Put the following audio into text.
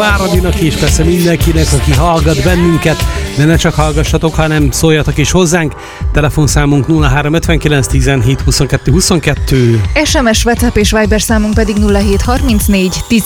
Váradinak és persze mindenkinek, aki hallgat bennünket, de ne csak hallgassatok, hanem szóljatok is hozzánk. Telefonszámunk 0359 17 22 22. SMS, WhatsApp és Viber számunk pedig 0734